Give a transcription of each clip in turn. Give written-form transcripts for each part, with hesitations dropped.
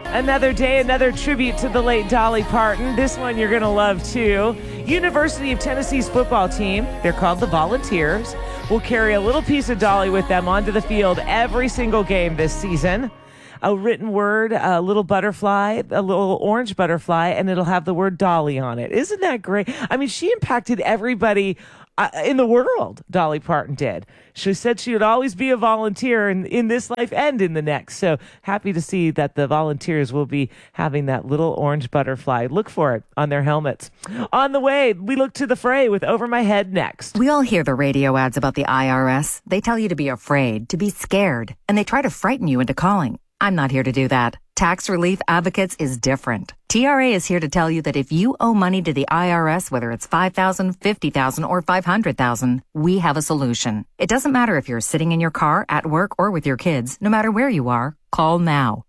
Another day, another tribute to the late Dolly Parton. This one you're going to love, too. University of Tennessee's football team, they're called the Volunteers, will carry a little piece of Dolly with them onto the field every single game this season. A written word, a little butterfly, a little orange butterfly, and it'll have the word Dolly on it. Isn't that great? I mean, she impacted everybody in the world, Dolly Parton did. She said she would always be a volunteer in this life and in the next. So happy to see that the Volunteers will be having that little orange butterfly. Look for it on their helmets. On the way, we look to the fray with Over My Head next. We all hear the radio ads about the IRS. They tell you to be afraid, to be scared, and they try to frighten you into calling. I'm not here to do that. Tax Relief Advocates is different. TRA is here to tell you that if you owe money to the IRS, whether it's $5,000, $50,000, or $500,000, we have a solution. It doesn't matter if you're sitting in your car, at work, or with your kids. No matter where you are, call now.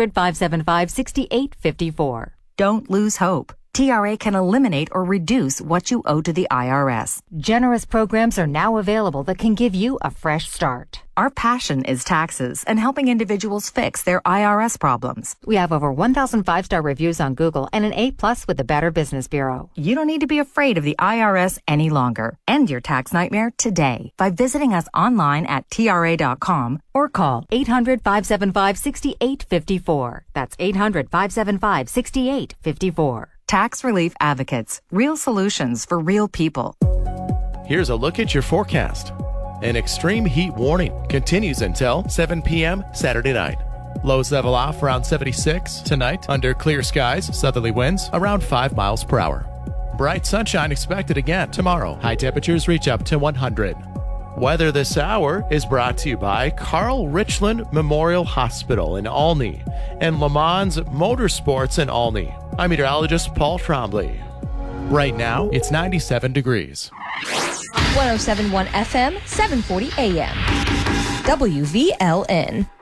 800-575-6854. Don't lose hope. TRA can eliminate or reduce what you owe to the IRS. Generous programs are now available that can give you a fresh start. Our passion is taxes and helping individuals fix their IRS problems. We have over 1,000 5-star reviews on Google and an A+ with the Better Business Bureau. You don't need to be afraid of the IRS any longer. End your tax nightmare today by visiting us online at TRA.com or call 800-575-6854. That's 800-575-6854. Tax Relief Advocates. Real solutions for real people. Here's a look at your forecast. An extreme heat warning continues until 7 p.m. Saturday night. Lows level off around 76 tonight under clear skies, southerly winds around 5 miles per hour. Bright sunshine expected again tomorrow. High temperatures reach up to 100. Weather this hour is brought to you by Carl Richland Memorial Hospital in Olney and Le Mans Motorsports in Olney. I'm meteorologist Paul Trombley. Right now, it's 97 degrees. 107.1 FM, 740 AM. WVLN.